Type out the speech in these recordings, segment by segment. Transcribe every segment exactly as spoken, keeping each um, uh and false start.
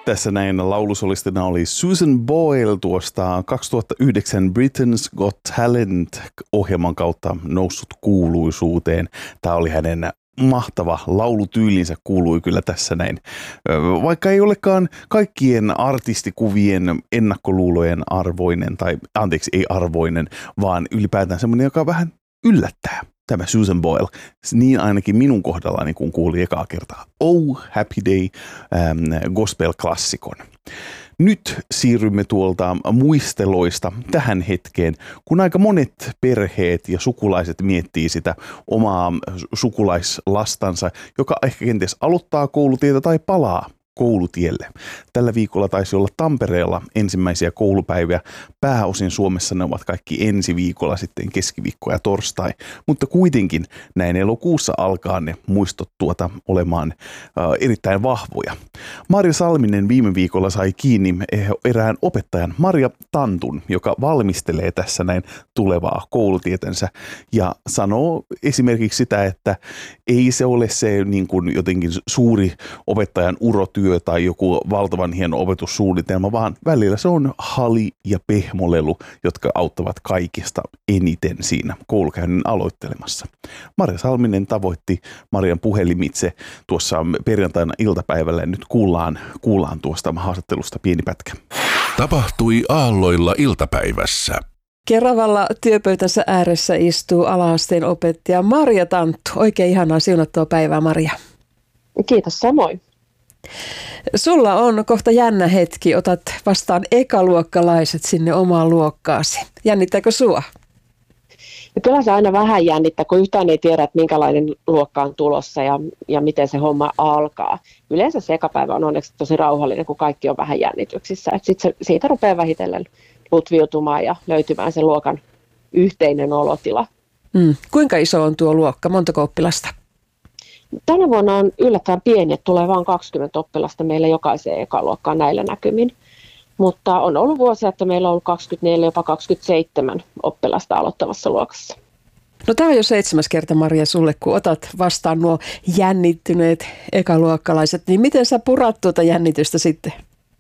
Tässä näin laulusolistina oli Susan Boyle tuosta kaksituhattayhdeksän Britain's Got Talent-ohjelman kautta noussut kuuluisuuteen. Tämä oli hänen mahtava laulutyylinsä, kuului kyllä tässä näin. Vaikka ei olekaan kaikkien artistikuvien ennakkoluulojen arvoinen, tai anteeksi ei arvoinen, vaan ylipäätään semmoinen, joka vähän yllättää. Tämä Susan Boyle, niin ainakin minun kohdallani, kun kuuli ekaa kertaa Oh Happy Day ähm, gospel-klassikon. Nyt siirrymme tuolta muisteloista tähän hetkeen, kun aika monet perheet ja sukulaiset miettii sitä omaa sukulaislastansa, joka ehkä kenties aloittaa koulutietä tai palaa koulutielle. Tällä viikolla taisi olla Tampereella ensimmäisiä koulupäiviä. Pääosin Suomessa ne ovat kaikki ensi viikolla, sitten keskiviikko ja torstai. Mutta kuitenkin näin elokuussa alkaa ne muistot tuota olemaan äh, erittäin vahvoja. Marja Salminen viime viikolla sai kiinni erään opettajan Marja Tantun, joka valmistelee tässä näin tulevaa koulutietensä ja sanoo esimerkiksi sitä, että ei se ole se niin kuin jotenkin suuri opettajan urotyö tai joku valtavan hieno opetussuunnitelma, vaan välillä se on hali ja pehmolelu, jotka auttavat kaikista eniten siinä koulukäynnin aloittelemassa. Marja Salminen tavoitti Marjan puhelimitse tuossa perjantaina iltapäivällä ja nyt kuullaan, kuullaan tuosta haastattelusta pieni pätkä. Tapahtui aalloilla iltapäivässä. Keravalla työpöytänsä ääressä istuu ala-asteen opettaja Marja Tanttu. Oikein ihanaa siunattua päivää, Marja. Kiitos samoin. Sulla on kohta jännä hetki. Otat vastaan ekaluokkalaiset sinne omaan luokkaasi. Jännittääkö sua? Ja kyllä se aina vähän jännittää, kun yhtään ei tiedä, että minkälainen luokka on tulossa ja, ja miten se homma alkaa. Yleensä se ekapäivä on onneksi tosi rauhallinen, kun kaikki on vähän jännityksissä. Sitten siitä rupeaa vähitellen lutviutumaan ja löytymään se luokan yhteinen olotila. Mm. Kuinka iso on tuo luokka? Montako oppilasta? Tänä vuonna on yllättävän pieni, että tulee vain kaksikymmentä oppilasta meille jokaiseen ekaluokkaan näillä näkymin. Mutta on ollut vuosia, että meillä on ollut kaksikymmentäneljä, jopa kaksikymmentäseitsemän oppilasta aloittavassa luokassa. No tämä on jo seitsemäs kerta, Marja, sulle, kun otat vastaan nuo jännittyneet ekaluokkalaiset. Niin miten sä purat tuota jännitystä sitten?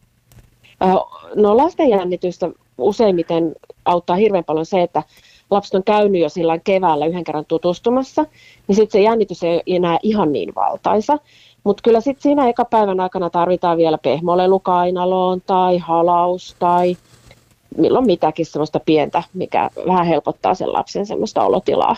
No lasten jännitystä useimmiten auttaa hirveän paljon se, että lapset on käynyt jo silloin keväällä yhden kerran tutustumassa, niin sitten se jännitys ei enää ihan niin valtaisa. Mutta kyllä sitten siinä eka päivän aikana tarvitaan vielä pehmolelu kainaloon tai halaus tai milloin mitäkin semmoista pientä, mikä vähän helpottaa sen lapsen semmoista olotilaa.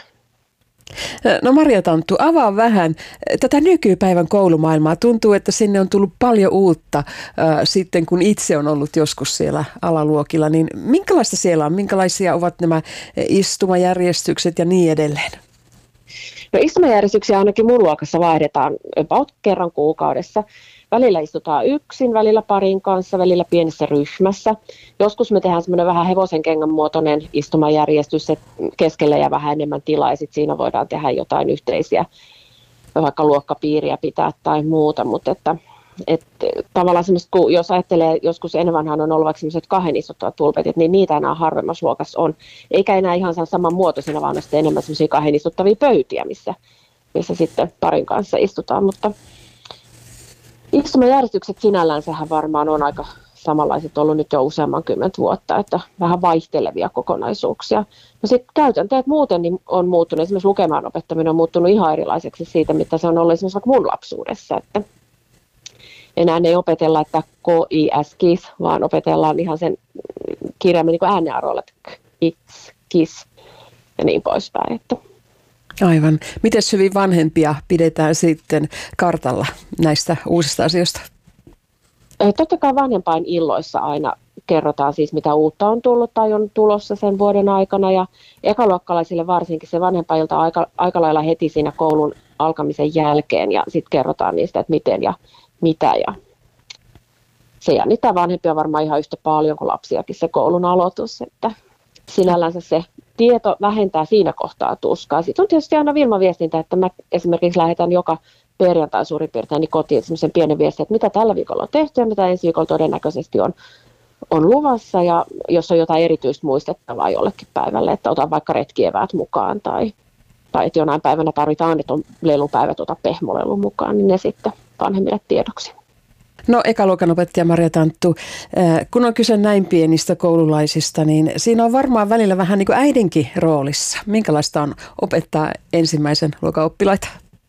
No Marja Tanttu, avaa vähän tätä nykypäivän koulumaailmaa. Tuntuu, että sinne on tullut paljon uutta äh, sitten, kun itse on ollut joskus siellä alaluokilla. Niin minkälaista siellä on? Minkälaisia ovat nämä istumajärjestykset ja niin edelleen? No istumajärjestyksiä ainakin mun luokassa vaihdetaan about kerran kuukaudessa. Välillä istutaan yksin, välillä parin kanssa, välillä pienessä ryhmässä. Joskus me tehdään semmoinen vähän hevosen kengän muotoinen istumajärjestys, että keskellä ja vähän enemmän tilaa, ja sit siinä voidaan tehdä jotain yhteisiä, vaikka luokkapiiriä pitää tai muuta. Mutta että, että tavallaan semmoista, kun jos ajattelee, joskus ennen vanhaan on ollut vaikka semmoiset kahden istuttavat pulpetit, niin niitä enää harvemmassa luokassa on. Eikä enää ihan saman muotoisina, vaan sitten enemmän semmoisia kahden istuttavia pöytiä, missä, missä sitten parin kanssa istutaan, mutta istumajärjestykset sinällään sehän varmaan on aika samanlaiset ollut nyt jo useamman kymmentä vuotta, että vähän vaihtelevia kokonaisuuksia. No sitten käytänteet muuten niin on muuttunut, esimerkiksi lukemaan opettaminen on muuttunut ihan erilaiseksi siitä, mitä se on ollut esimerkiksi vaikka mun lapsuudessa, että enää ei opetella, että K I S KIS, vaan opetellaan ihan sen kirjaimen niin äänearvoilla, että X, KIS ja niin poispäin, että aivan. Miten hyvin vanhempia pidetään sitten kartalla näistä uusista asioista? Totta kai vanhempain illoissa aina kerrotaan siis, mitä uutta on tullut tai on tulossa sen vuoden aikana. Ja ekaluokkalaisille varsinkin se vanhempailta on aika, aika lailla heti siinä koulun alkamisen jälkeen. Ja sitten kerrotaan niistä, että miten ja mitä. Ja se jännittää vanhempia varmaan ihan yhtä paljon kuin lapsiakin se koulun aloitus. Että sinällänsä se tieto vähentää siinä kohtaa tuskaa. Sitten on tietysti aina Vilma-viestintä, että mä esimerkiksi lähetän joka perjantai suurin piirtein niin kotiin semmoisen pienen viestin, että mitä tällä viikolla on tehty ja mitä ensi viikolla todennäköisesti on, on luvassa. Ja jos on jotain erityistä muistettavaa jollekin päivälle, että otan vaikka retkieväät mukaan tai, tai että jonain päivänä tarvitaan, että on lelupäivät, ota pehmolelun mukaan, niin ne sitten vanhemmille tiedoksi. No ekaluokan opettaja Marja Tanttu, kun on kyse näin pienistä koululaisista, niin siinä on varmaan välillä vähän niin kuin äidinkin roolissa. Minkälaista on opettaa ensimmäisen luokan oppilaita?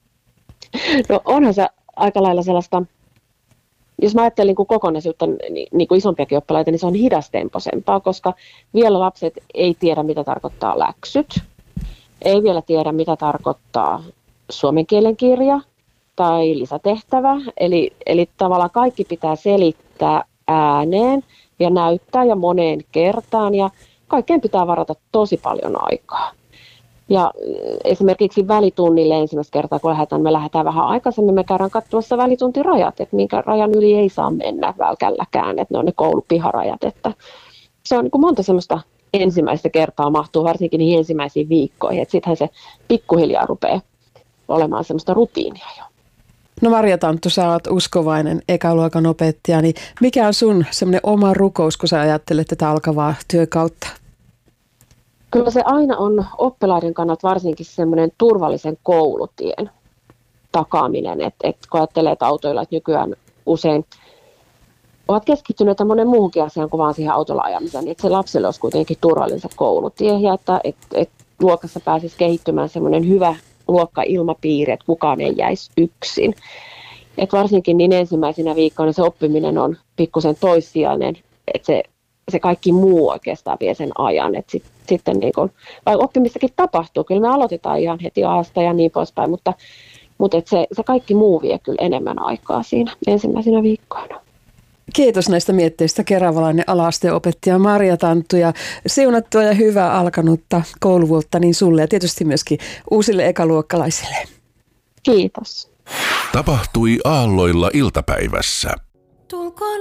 No onhan se aika lailla sellaista, jos mä ajattelin niin kokonaisuutta, niin, niin kuin isompiakin oppilaita, niin se on hidastemposempaa, koska vielä lapset ei tiedä, mitä tarkoittaa läksyt, ei vielä tiedä, mitä tarkoittaa suomen kielen kirja tai lisätehtävä. Eli, eli tavallaan kaikki pitää selittää ääneen ja näyttää ja moneen kertaan, ja kaikkeen pitää varata tosi paljon aikaa. Ja esimerkiksi välitunnille ensimmäistä kertaa, kun lähdetään, me lähdetään vähän aikaisemmin, me käydään katsomassa välituntirajat, että minkä rajan yli ei saa mennä välkälläkään, että ne on ne koulupiharajat. Että se on niin kuin monta semmoista ensimmäistä kertaa mahtuu, varsinkin niihin ensimmäisiin viikkoihin, että sittenhän se pikkuhiljaa rupeaa olemaan semmoista rutiinia jo. No Marja Tanttu, sä oot uskovainen ekaluokan opettaja, niin mikä on sun semmoinen oma rukous, kun sä ajattelet tätä alkavaa työkautta? Kyllä se aina on oppilaiden kannalta varsinkin semmoinen turvallisen koulutien takaaminen, että et kun ajattelee, että autoilijat nykyään usein ovat keskittyneet monen muuhunkin asiaan kuin vaan siihen autolla ajamiseen, niin että se lapselle olisi kuitenkin turvallinen koulutie ja että et, et luokassa pääsisi kehittymään semmoinen hyvä luokkailmapiiri, että kukaan ei jäisi yksin. Et varsinkin niin ensimmäisenä viikkoina se oppiminen on pikkusen toissijainen, että se, se kaikki muu oikeastaan vie sen ajan. Et sit, sitten niin kun, vaikka oppimistakin tapahtuu, kyllä me aloitetaan ihan heti aasta ja niin poispäin, mutta, mutta et se, se kaikki muu vie kyllä enemmän aikaa siinä ensimmäisenä viikkoina. Kiitos näistä mietteistä keravalainen ala-asteen opettaja Marja Tanttu ja siunattua ja hyvää alkanutta kouluvuotta niin sulle ja tietysti myöskin uusille ekaluokkalaisille. Kiitos. Tapahtui Aalloilla iltapäivässä. Tulkoon